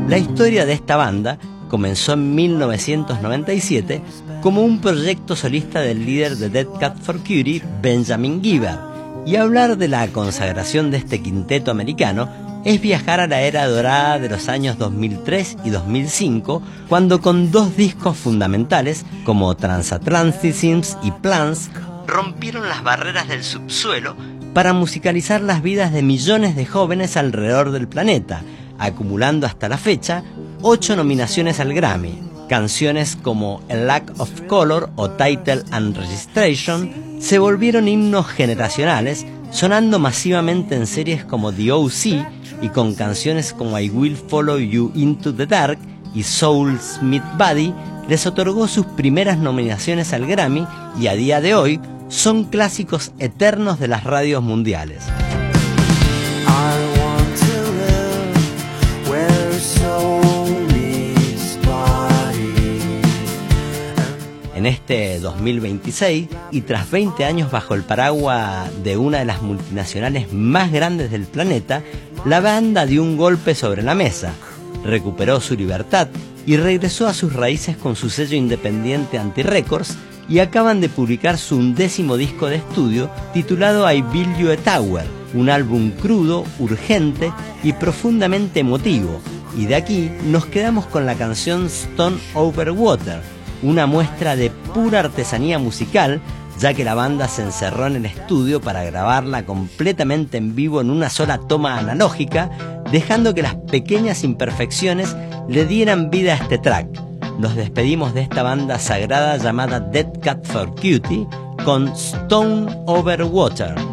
La historia de esta banda comenzó en 1997 como un proyecto solista del líder de Dead Cat for Cutie, Benjamin Gibbard, y hablar de la consagración de este quinteto americano es viajar a la era dorada de los años 2003 y 2005, cuando con dos discos fundamentales como Transatlanticism y Plans rompieron las barreras del subsuelo para musicalizar las vidas de millones de jóvenes alrededor del planeta, acumulando hasta la fecha 8 nominaciones al Grammy. Canciones como A Lack of Color o Title and Registration se volvieron himnos generacionales, sonando masivamente en series como The O.C. y con canciones como I Will Follow You Into the Dark y Soul Smith Buddy les otorgó sus primeras nominaciones al Grammy y a día de hoy son clásicos eternos de las radios mundiales. En este 2026, y tras 20 años bajo el paraguas de una de las multinacionales más grandes del planeta, la banda dio un golpe sobre la mesa, recuperó su libertad y regresó a sus raíces con su sello independiente Anti-Records, y acaban de publicar su 11º disco de estudio titulado I Build You a Tower, un álbum crudo, urgente y profundamente emotivo, y de aquí nos quedamos con la canción Stone Over Water, una muestra de pura artesanía musical, ya que la banda se encerró en el estudio para grabarla completamente en vivo en una sola toma analógica, dejando que las pequeñas imperfecciones le dieran vida a este track. Nos despedimos de esta banda sagrada llamada Dead Cat for Cutie con Stone Over Water.